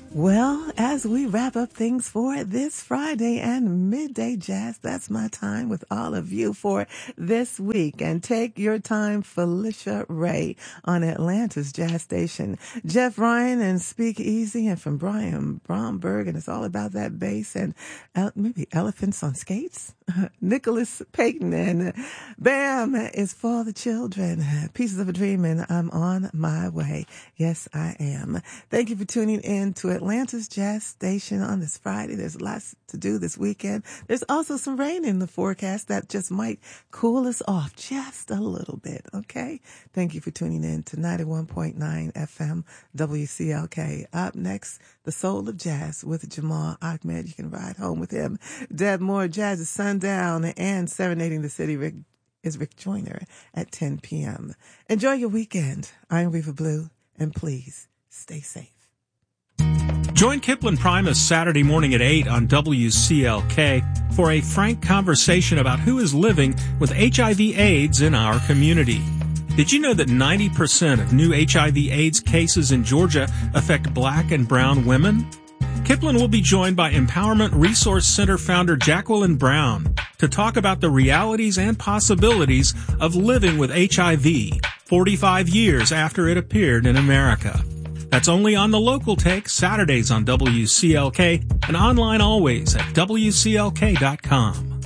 Well, as we wrap up things for this Friday and Midday Jazz, that's my time with all of you for this week. And take your time, Felicia Ray on Atlanta's Jazz Station. Jeff Ryan and Speak Easy, and from Brian Bromberg, and it's all about that bass and maybe elephants on skates. Nicholas Payton and Bam is for the children. Pieces of a Dream, and I'm on my way. Yes, I am. Thank you for tuning in to Atlanta's Jazz Station on this Friday. There's lots to do this weekend. There's also some rain in the forecast that just might cool us off just a little bit, okay? Thank you for tuning in to 91.9 FM WCLK. Up next, The Soul of Jazz with Jamal Ahmed. You can ride home with him. Deb Moore, Jazz is Sundown, and Serenading the City is Rick Joyner at 10 p.m. Enjoy your weekend. I'm Reva Blue, and please stay safe. Join Kipling Primus Saturday morning at 8 on WCLK for a frank conversation about who is living with HIV/AIDS in our community. Did you know that 90% of new HIV/AIDS cases in Georgia affect black and brown women? Kipling will be joined by Empowerment Resource Center founder Jacqueline Brown to talk about the realities and possibilities of living with HIV 45 years after it appeared in America. That's only on The Local Take, Saturdays on WCLK, and online always at WCLK.com.